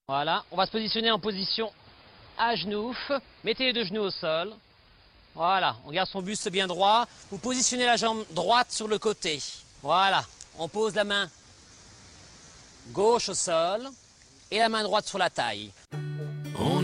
Voilà, on va se positionner en position à genoux. Mettez les deux genoux au sol. Voilà, on garde son buste bien droit. Vous positionnez la jambe droite sur le côté. Voilà, on pose la main gauche au sol et la main droite sur la taille.